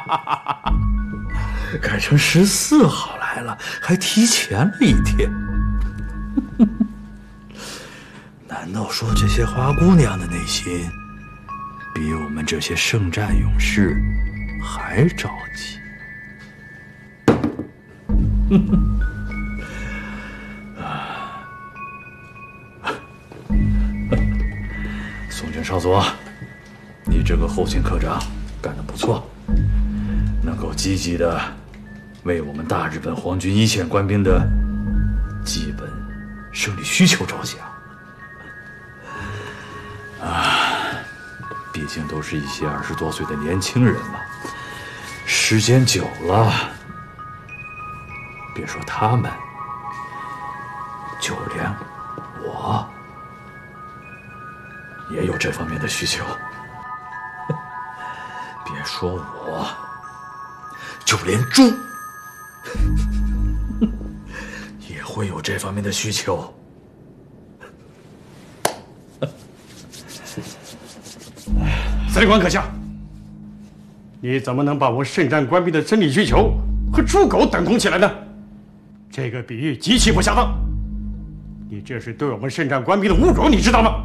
改成14号来了，还提前了1天。难道说这些花姑娘的内心比我们这些圣战勇士还着急？宋军少佐，你这个后勤科长干得不错，能够积极的为我们大日本皇军一线官兵的基本生理需求着想。毕竟都是一些20多岁的年轻人嘛，时间久了，别说他们，就连我也有这方面的需求。别说我，就连猪也会有这方面的需求。 司令官阁下，你怎么能把我们圣战官兵的生理需求和猪狗等同起来呢？这个比喻极其不恰当，你这是对我们圣战官兵的侮辱，你知道吗？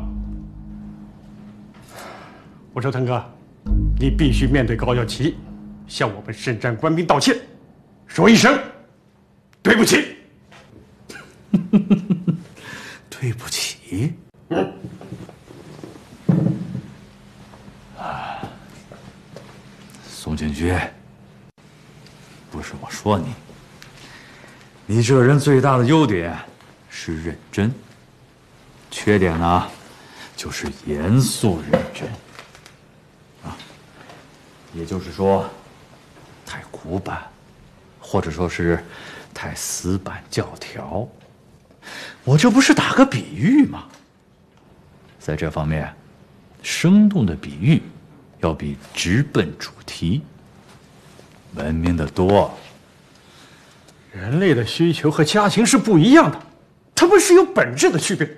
我说腾哥，你必须面对高耀奇，向我们圣战官兵道歉，说一声对不起。 对不起。宋建军，不是我说你，你这个人最大的优点是认真，缺点呢就是严肃认真。也就是说，太古板，或者说是太死板教条。我这不是打个比喻吗？在这方面，生动的比喻要比直奔主题文明得多。 人类的需求和家禽是不一样的，它们是有本质的区别。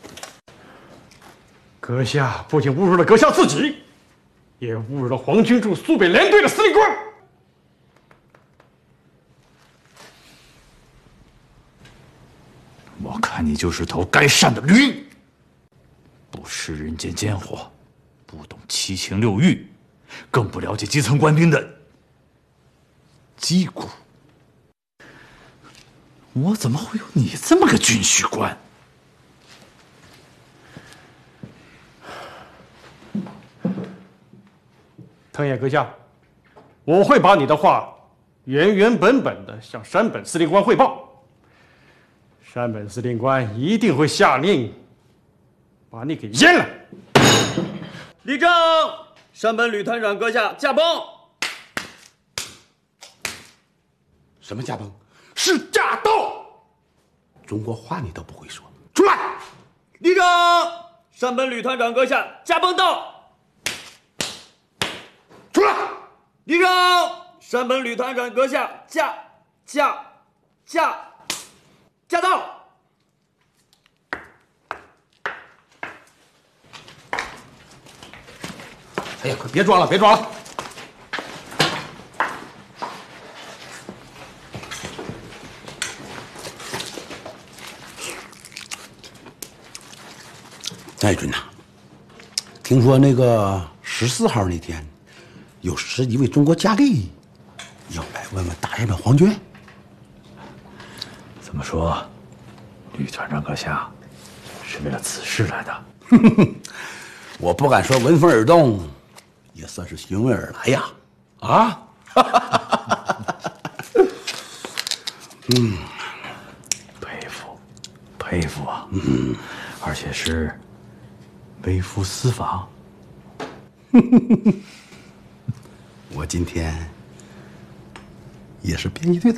阁下不仅侮辱了阁下自己，也侮辱了皇军驻苏北联队的司令官。 我看你就是头该善的驴，不识人间烟火，不懂七情六欲，更不了解基层官兵的疾苦。我怎么会有你这么个军需官？ 藤野阁下，我会把你的话原原本本的向山本司令官汇报。山本司令官一定会下令把你给阉了。 立正！山本旅团长阁下驾崩。 什么驾崩？是驾到！中国话你都不会说，出来！ 立正！山本旅团长阁下驾崩到。 出来！ 立正！山本旅团长阁下驾到！ 哎呀，快别装了，别装了！戴军呐，听说那个14号那天，有10几位中国佳丽要来问问大日本皇军。 怎么说，吕团长阁下是为了此事来的？ 我不敢说闻风而动，也算是询问而来呀。啊！ 佩服啊！而且是微服私访。 我今天也是编辑队的。